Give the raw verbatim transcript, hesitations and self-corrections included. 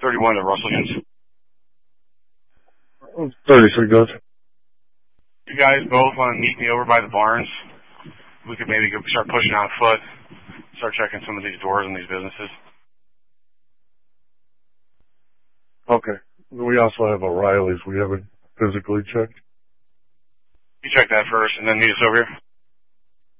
thirty-one at Russell's. thirty-three goes. You guys both want to meet me over by the barns? We could maybe go start pushing on foot, start checking some of these doors in these businesses. Okay. We also have O'Reilly's. We haven't physically checked. You check that first and then meet us over here.